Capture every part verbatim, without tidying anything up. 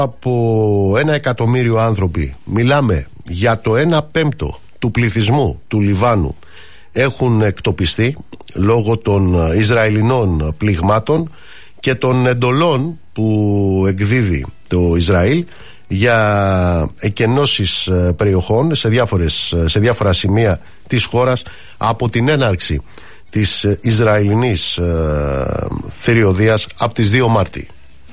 από ένα εκατομμύριο άνθρωποι, μιλάμε για το ένα πέμπτο του πληθυσμού του Λιβάνου, έχουν εκτοπιστεί λόγω των Ισραηλινών πληγμάτων και των εντολών που εκδίδει το Ισραήλ για εκενώσεις περιοχών σε, διάφορες, σε διάφορα σημεία της χώρας από την έναρξη της Ισραηλινής ε, θηριωδίας από τις δύο Μάρτη.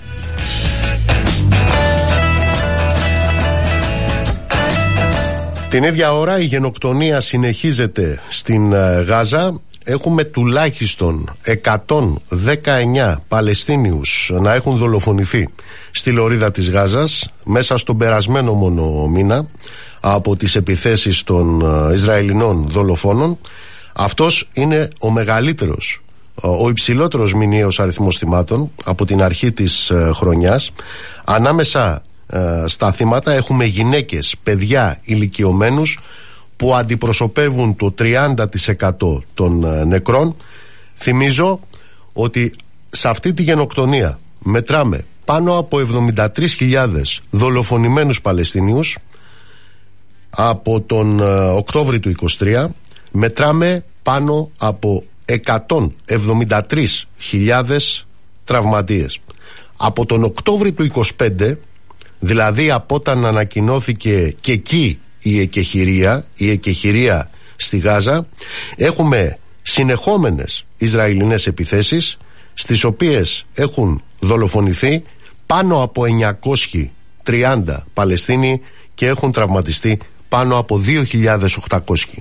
Την ίδια ώρα η γενοκτονία συνεχίζεται στην Γάζα. Έχουμε τουλάχιστον εκατόν δεκαεννιά Παλαιστίνιους να έχουν δολοφονηθεί στη λωρίδα της Γάζας μέσα στον περασμένο μόνο μήνα από τις επιθέσεις των Ισραηλινών δολοφόνων. Αυτός είναι ο μεγαλύτερος, ο υψηλότερος μηνιαίος αριθμός θυμάτων από την αρχή της χρονιάς. Ανάμεσα στα θύματα έχουμε γυναίκες, παιδιά, ηλικιωμένους που αντιπροσωπεύουν το τριάντα τοις εκατό των νεκρών. Θυμίζω ότι σε αυτή τη γενοκτονία μετράμε πάνω από εβδομήντα τρεις χιλιάδες δολοφονημένους Παλαιστίνιους. Από τον Οκτώβρη του είκοσι τρία μετράμε πάνω από εκατόν εβδομήντα τρεις χιλιάδες τραυματίες. Από τον Οκτώβρη του είκοσι πέντε, δηλαδή από όταν ανακοινώθηκε και εκεί η εκεχηρία, η εκεχηρία στη Γάζα, έχουμε συνεχόμενες Ισραηλινές επιθέσεις στις οποίες έχουν δολοφονηθεί πάνω από εννιακόσιοι τριάντα Παλαιστίνοι και έχουν τραυματιστεί πάνω από δύο χιλιάδες οκτακόσιοι.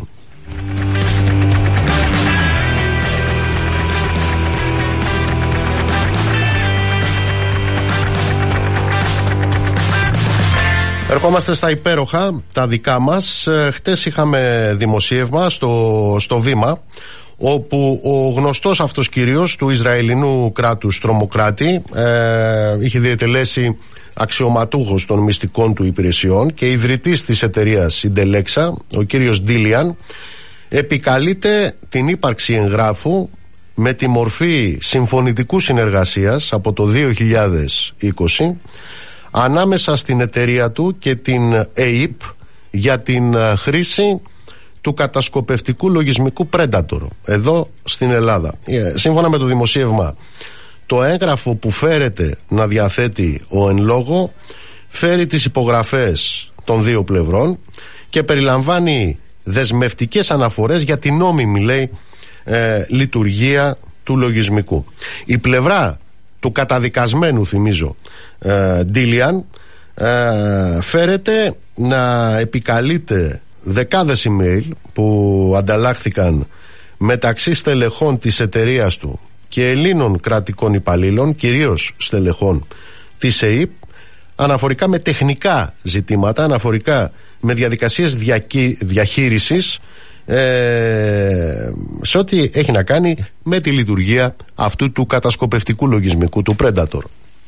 Ερχόμαστε στα υπέροχα, τα δικά μας. Χτες είχαμε δημοσίευμα στο, στο Βήμα, όπου ο γνωστός αυτός κύριος του Ισραηλινού κράτους τρομοκράτη ε, είχε διετελέσει αξιωματούχος των μυστικών του υπηρεσιών και ιδρυτής της εταιρείας Συντελέξα, ο κύριος Ντίλιαν, επικαλείται την ύπαρξη εγγράφου με τη μορφή συμφωνητικού συνεργασίας από το δύο χιλιάδες είκοσι ανάμεσα στην εταιρεία του και την ΕΙΠ για την χρήση του κατασκοπευτικού λογισμικού Predator εδώ στην Ελλάδα. Σύμφωνα με το δημοσίευμα, το έγγραφο που φέρεται να διαθέτει ο εν λόγω φέρει τις υπογραφές των δύο πλευρών και περιλαμβάνει δεσμευτικές αναφορές για την νόμιμη, λέει, ε, λειτουργία του λογισμικού. Η πλευρά του καταδικασμένου, θυμίζω, Ντίλιαν, ε, ε, φέρεται να επικαλείται δεκάδες email που ανταλλάχθηκαν μεταξύ στελεχών της εταιρείας του και Ελλήνων κρατικών υπαλλήλων, κυρίως στελεχών της ΕΙΠ, αναφορικά με τεχνικά ζητήματα, αναφορικά με διαδικασίες διακι... διαχείρισης ε, σε ό,τι έχει να κάνει με τη λειτουργία αυτού του κατασκοπευτικού λογισμικού του Predator.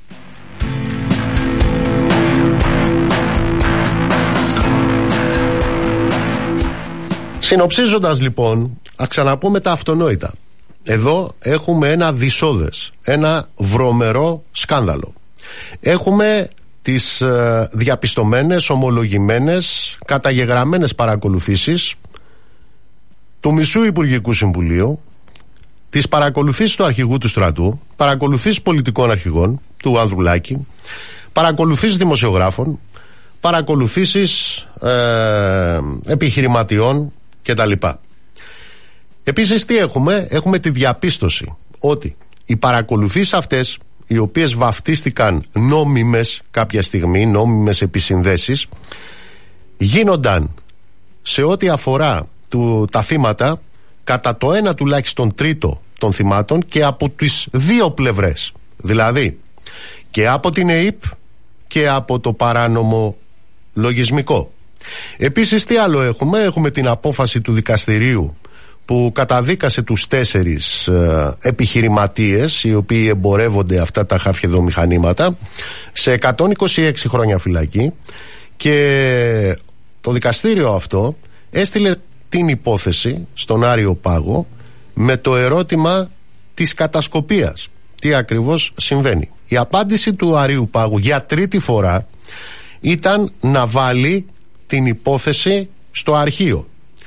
Συνοψίζοντας λοιπόν, ας ξαναπούμε τα αυτονόητα. Εδώ έχουμε ένα δυσόδες, ένα βρωμερό σκάνδαλο. Έχουμε τις ε, διαπιστωμένες, ομολογημένες, καταγεγραμμένες παρακολουθήσεις του μισού Υπουργικού Συμβουλίου, τις παρακολουθήσεις του αρχηγού του στρατού, παρακολουθήσεις πολιτικών αρχηγών του Ανδρουλάκη, παρακολουθήσεις δημοσιογράφων, παρακολουθήσεις ε, επιχειρηματιών κτλ. Επίσης τι έχουμε? Έχουμε τη διαπίστωση ότι οι παρακολουθήσεις αυτές, οι οποίες βαφτίστηκαν νόμιμες κάποια στιγμή, νόμιμες επισυνδέσεις, γίνονταν σε ό,τι αφορά του, τα θύματα κατά το ένα τουλάχιστον τρίτο των θυμάτων και από τις δύο πλευρές, δηλαδή και από την ΕΙΠ και από το παράνομο λογισμικό. Επίσης τι άλλο έχουμε? Έχουμε την απόφαση του δικαστηρίου που καταδίκασε τους τέσσερις ε, επιχειρηματίες οι οποίοι εμπορεύονται αυτά τα χαφιεδομηχανήματα σε εκατόν είκοσι έξι χρόνια φυλακή, και το δικαστήριο αυτό έστειλε την υπόθεση στον Άριο Πάγο με το ερώτημα της κατασκοπίας. Τι ακριβώς συμβαίνει? Η απάντηση του Αριουπάγου για τρίτη φορά ήταν να βάλει την υπόθεση στο αρχείο.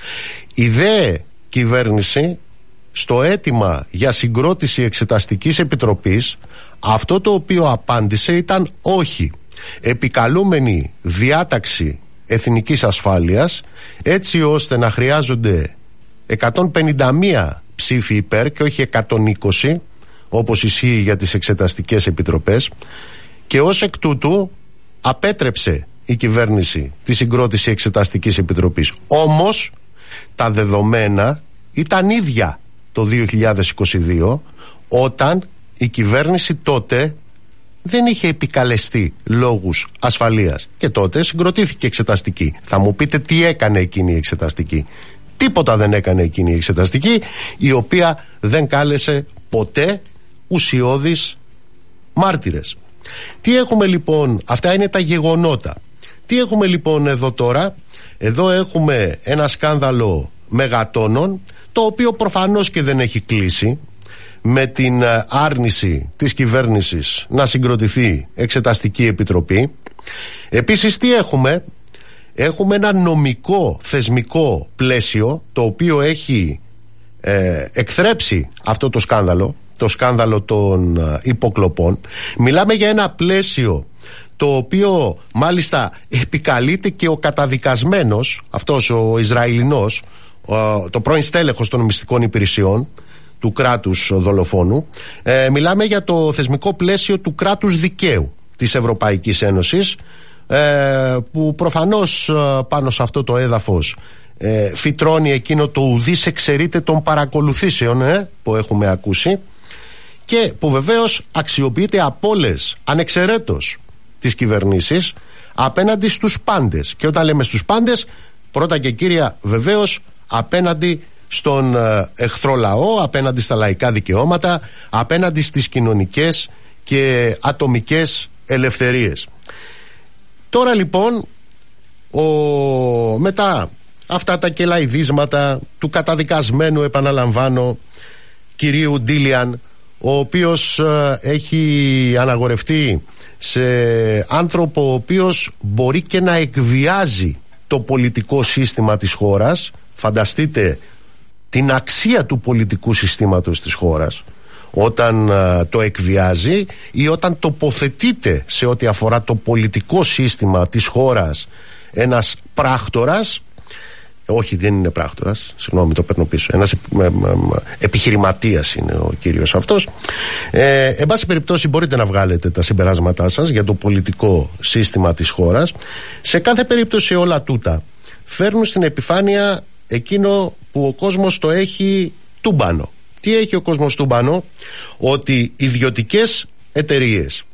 Η δε κυβέρνηση, στο αίτημα για συγκρότηση εξεταστικής επιτροπής, αυτό το οποίο απάντησε ήταν όχι. Επικαλούμενη διάταξη εθνικής ασφάλειας, έτσι ώστε να χρειάζονται εκατόν πενήντα μία ψήφοι υπέρ και όχι εκατόν είκοσι, όπως ισχύει για τις εξεταστικές επιτροπές, και ως εκ τούτου απέτρεψε η κυβέρνηση τη συγκρότηση εξεταστικής επιτροπής. Όμως τα δεδομένα ήταν ίδια το δύο χιλιάδες είκοσι δύο, όταν η κυβέρνηση τότε δεν είχε επικαλεστεί λόγους ασφαλείας και τότε συγκροτήθηκε εξεταστική. Θα μου πείτε τι έκανε εκείνη η εξεταστική? Τίποτα δεν έκανε εκείνη η εξεταστική, η οποία δεν κάλεσε ποτέ ουσιώδεις μάρτυρες. Τι έχουμε λοιπόν? Αυτά είναι τα γεγονότα. Τι έχουμε λοιπόν εδώ τώρα? Εδώ έχουμε ένα σκάνδαλο μεγατόνων, το οποίο προφανώς και δεν έχει κλείσει με την άρνηση της κυβέρνησης να συγκροτηθεί εξεταστική επιτροπή. Επίσης τι έχουμε? Έχουμε ένα νομικό θεσμικό πλαίσιο το οποίο έχει ε, εκθρέψει αυτό το σκάνδαλο, το σκάνδαλο των ε, υποκλοπών. Μιλάμε για ένα πλαίσιο το οποίο μάλιστα επικαλείται και ο καταδικασμένος, αυτός ο Ισραηλινός, ε, το πρώην στέλεχος των μυστικών υπηρεσιών του κράτους δολοφόνου. Ε, μιλάμε για το θεσμικό πλαίσιο του κράτους δικαίου της Ευρωπαϊκής Ένωσης, ε, που προφανώς ε, πάνω σε αυτό το έδαφος ε, φυτρώνει εκείνο το ουδής εξαιρείται των παρακολουθήσεων ε, που έχουμε ακούσει, και που βεβαίως αξιοποιείται από όλες ανεξαιρέτως τις κυβερνήσεις απέναντι στους πάντες. Και όταν λέμε στους πάντες, πρώτα και κύρια βεβαίως απέναντι στον εχθρό λαό, απέναντι στα λαϊκά δικαιώματα, απέναντι στις κοινωνικές και ατομικές ελευθερίες. Τώρα λοιπόν, ο, μετά αυτά τα κελαϊδίσματα του καταδικασμένου, επαναλαμβάνω, κυρίου Ντίλιαν, ο οποίος ε, έχει αναγορευτεί σε άνθρωπο ο οποίος μπορεί και να εκβιάζει το πολιτικό σύστημα της χώρας. Φανταστείτε την αξία του πολιτικού συστήματος της χώρας όταν α, το εκβιάζει ή όταν τοποθετείται σε ό,τι αφορά το πολιτικό σύστημα της χώρας ένας πράκτορας. Όχι, δεν είναι πράκτορας, συγγνώμη, το παίρνω πίσω. Ένας ε, ε, ε, επιχειρηματίας είναι ο κύριος αυτός. Ε, εν πάση περιπτώσει, μπορείτε να βγάλετε τα συμπεράσματά σας για το πολιτικό σύστημα της χώρας. Σε κάθε περίπτωση όλα τούτα φέρνουν στην επιφάνεια εκείνο που ο κόσμος το έχει τούμπανο. Τι έχει ο κόσμος τούμπανο? Ότι ιδιωτικές εταιρείες,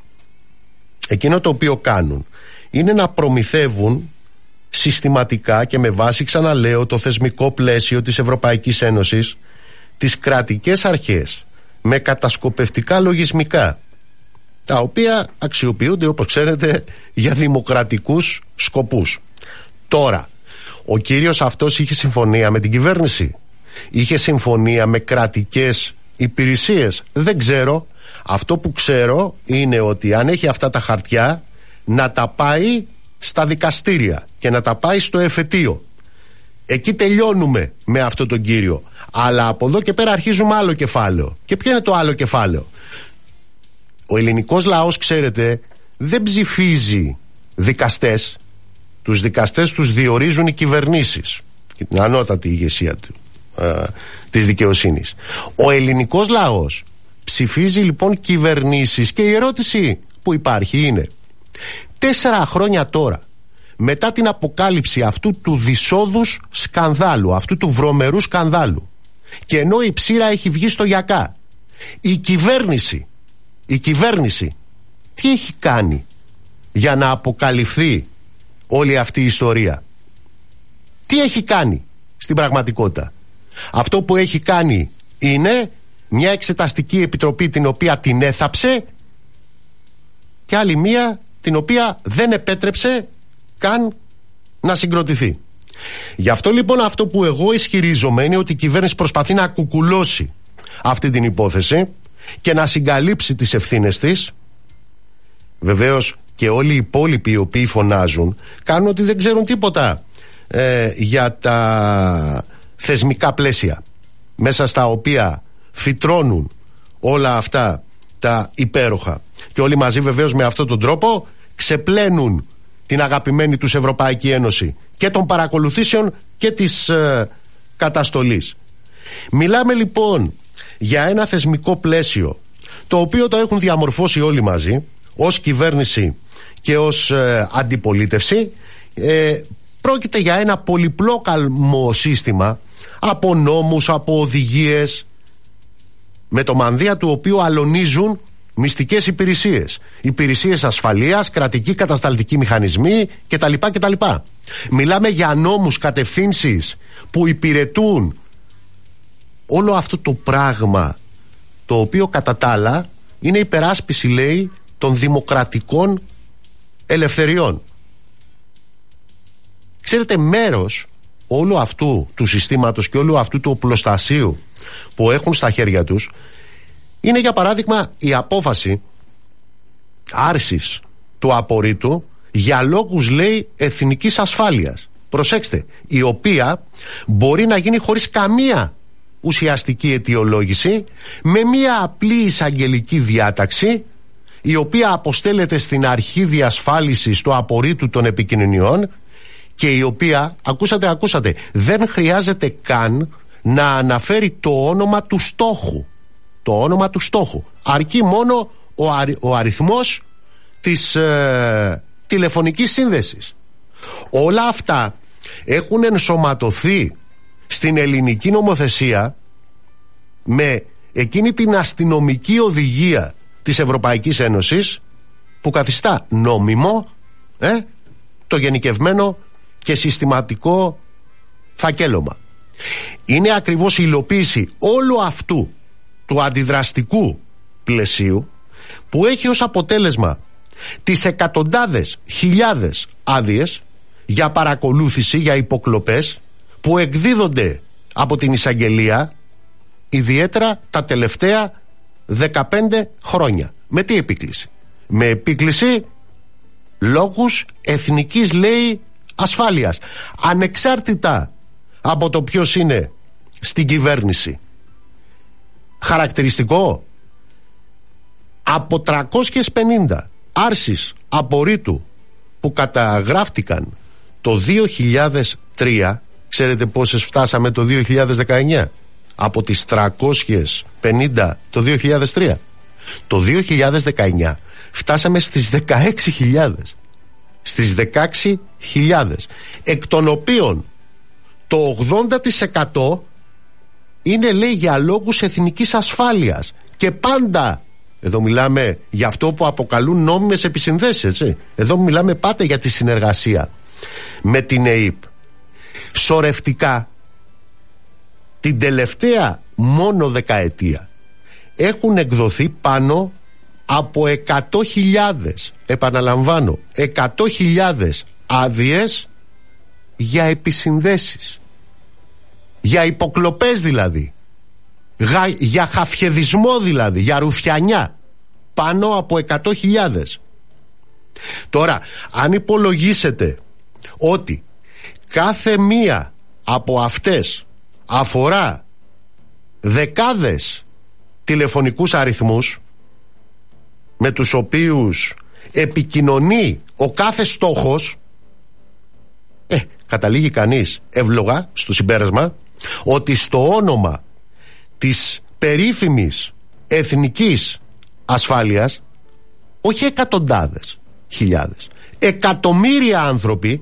εκείνο το οποίο κάνουν είναι να προμηθεύουν συστηματικά και με βάση, ξαναλέω, το θεσμικό πλαίσιο της Ευρωπαϊκής Ένωσης, τις κρατικές αρχές με κατασκοπευτικά λογισμικά, τα οποία αξιοποιούνται, όπως ξέρετε, για δημοκρατικούς σκοπούς. Τώρα, ο κύριος αυτός είχε συμφωνία με την κυβέρνηση? Είχε συμφωνία με κρατικές υπηρεσίες? Δεν ξέρω. Αυτό που ξέρω είναι ότι αν έχει αυτά τα χαρτιά, να τα πάει στα δικαστήρια και να τα πάει στο εφετείο. Εκεί τελειώνουμε με αυτό τον κύριο. Αλλά από εδώ και πέρα αρχίζουμε άλλο κεφάλαιο. Και ποιο είναι το άλλο κεφάλαιο? Ο ελληνικός λαός, ξέρετε, δεν ψηφίζει δικαστές. Τους δικαστές τους διορίζουν οι κυβερνήσεις και την ανώτατη ηγεσία του, ε, της δικαιοσύνης. Ο ελληνικός λαός ψηφίζει λοιπόν κυβερνήσεις, και η ερώτηση που υπάρχει είναι, τέσσερα χρόνια τώρα μετά την αποκάλυψη αυτού του δυσόδους σκανδάλου, αυτού του βρωμερού σκανδάλου, και ενώ η ψήρα έχει βγει στο γιακά, η κυβέρνηση η κυβέρνηση τι έχει κάνει για να αποκαλυφθεί όλη αυτή η ιστορία? Τι έχει κάνει στην πραγματικότητα? Αυτό που έχει κάνει είναι μια εξεταστική επιτροπή την οποία την έθαψε, και άλλη μία την οποία δεν επέτρεψε καν να συγκροτηθεί. Γι' αυτό λοιπόν αυτό που εγώ ισχυρίζομαι είναι ότι η κυβέρνηση προσπαθεί να κουκουλώσει αυτή την υπόθεση και να συγκαλύψει τις ευθύνες της, βεβαίως και όλοι οι υπόλοιποι οι οποίοι φωνάζουν κάνουν ότι δεν ξέρουν τίποτα ε, για τα θεσμικά πλαίσια μέσα στα οποία φυτρώνουν όλα αυτά τα υπέροχα, και όλοι μαζί βεβαίως με αυτόν τον τρόπο ξεπλένουν την αγαπημένη τους Ευρωπαϊκή Ένωση και των παρακολουθήσεων και της ε, καταστολής. Μιλάμε λοιπόν για ένα θεσμικό πλαίσιο το οποίο το έχουν διαμορφώσει όλοι μαζί ως κυβέρνηση και ως ε, αντιπολίτευση. ε, πρόκειται για ένα πολυπλόκαλμο σύστημα από νόμους, από οδηγίες, με το μανδύα του οποίου αλωνίζουν μυστικές υπηρεσίες, υπηρεσίες ασφαλείας, κρατικοί κατασταλτικοί μηχανισμοί κτλ. κτλ. Μιλάμε για νόμους, κατευθύνσεις που υπηρετούν όλο αυτό το πράγμα, το οποίο κατά τα άλλα είναι υπεράσπιση, λέει, των δημοκρατικών ελευθεριών. Ξέρετε, μέρος όλου αυτού του συστήματος και όλου αυτού του οπλοστασίου που έχουν στα χέρια τους είναι, για παράδειγμα, η απόφαση άρσης του απορρίτου για λόγους, λέει, εθνικής ασφάλειας. Προσέξτε, η οποία μπορεί να γίνει χωρίς καμία ουσιαστική αιτιολόγηση, με μία απλή εισαγγελική διάταξη, η οποία αποστέλλεται στην αρχή διασφάλισης του απορρίτου των επικοινωνιών και η οποία, ακούσατε, ακούσατε, δεν χρειάζεται καν να αναφέρει το όνομα του στόχου. Το όνομα του στόχου. Αρκεί μόνο ο, αρι, ο αριθμός της ε, τηλεφωνικής σύνδεσης. Όλα αυτά έχουν ενσωματωθεί στην ελληνική νομοθεσία με εκείνη την αστυνομική οδηγία της Ευρωπαϊκής Ένωσης που καθιστά νόμιμο ε, το γενικευμένο και συστηματικό φακέλωμα. Είναι ακριβώς η υλοποίηση όλου αυτού του αντιδραστικού πλαισίου που έχει ως αποτέλεσμα τις εκατοντάδες χιλιάδες άδειες για παρακολούθηση, για υποκλοπές που εκδίδονται από την εισαγγελία, ιδιαίτερα τα τελευταία δεκαπέντε χρόνια. Με τι επίκληση? Με επίκληση λόγους εθνικής, λέει, ασφάλειας, ανεξάρτητα από το ποιος είναι στην κυβέρνηση. Χαρακτηριστικό, από τριακόσιες πενήντα άρσεις απορρίτου που καταγράφτηκαν το δύο χιλιάδες τρία, ξέρετε πόσες φτάσαμε το δύο χιλιάδες δεκαεννιά? Από τις τριακόσιες πενήντα το δύο χιλιάδες τρία, το δύο χιλιάδες δεκαεννιά φτάσαμε στις δεκαέξι χιλιάδες. Στις δεκαέξι χιλιάδες, εκ των οποίων το ογδόντα τοις εκατό είναι, λέει, για λόγους εθνικής ασφάλειας. Και πάντα, εδώ μιλάμε για αυτό που αποκαλούν νόμιμες επισυνδέσεις, έτσι. Εδώ μιλάμε πάντα για τη συνεργασία με την ΕΥΠ. Σορευτικά, την τελευταία μόνο δεκαετία έχουν εκδοθεί πάνω από εκατό χιλιάδες, επαναλαμβάνω, εκατό χιλιάδες άδειες για επισυνδέσεις, για υποκλοπές δηλαδή, για χαφιεδισμό δηλαδή, για ρουφιανιά, πάνω από εκατό χιλιάδες. Τώρα, αν υπολογίσετε ότι κάθε μία από αυτές αφορά δεκάδες τηλεφωνικούς αριθμούς με τους οποίους επικοινωνεί ο κάθε στόχος, ε, καταλήγει κανείς εύλογα στο συμπέρασμα ότι στο όνομα της περίφημης εθνικής ασφάλειας, όχι εκατοντάδες χιλιάδες, εκατομμύρια άνθρωποι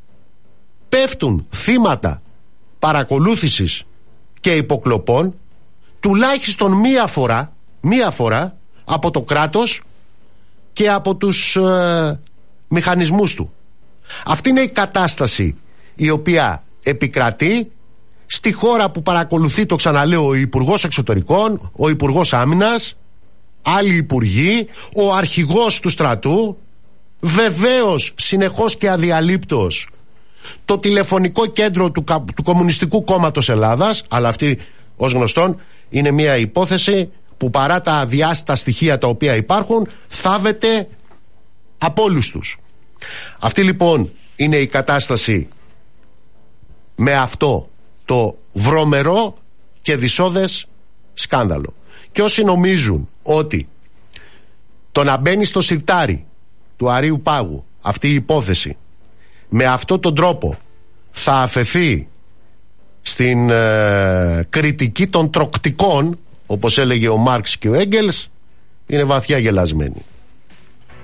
πέφτουν θύματα παρακολούθησης και υποκλοπών τουλάχιστον μία φορά, μία φορά από το κράτος και από τους ε, μηχανισμούς του. Αυτή είναι η κατάσταση η οποία επικρατεί στη χώρα που παρακολουθεί, το ξαναλέω, ο Υπουργός Εξωτερικών, ο Υπουργός Άμυνας, άλλοι υπουργοί, ο αρχηγός του στρατού, βεβαίως συνεχώς και αδιαλείπτως το τηλεφωνικό κέντρο του, του Κομμουνιστικού Κόμματος Ελλάδας, αλλά αυτή ως γνωστόν είναι μια υπόθεση που παρά τα αδιάστα στοιχεία τα οποία υπάρχουν θάβεται Από όλους τους. Αυτή λοιπόν είναι η κατάσταση με αυτό το βρωμερό και δυσόδες σκάνδαλο. Και όσοι νομίζουν ότι το να μπαίνει στο σιρτάρι του Αρείου Πάγου αυτή η υπόθεση με αυτόν τον τρόπο θα αφαιθεί στην ε, κριτική των τροκτικών, όπως έλεγε ο Μάρξ και ο Έγγελς, είναι βαθιά γελασμένοι.